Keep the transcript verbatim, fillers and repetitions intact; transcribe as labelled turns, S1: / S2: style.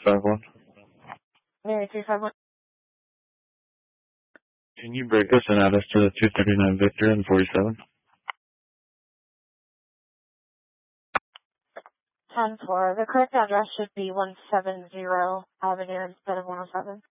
S1: five one.
S2: Mary three five one.
S1: Can you break us and add us to the two thirty-nine Victor and forty-seven?
S2: ten four. The correct address should be one seventy Avenue instead of one oh seven.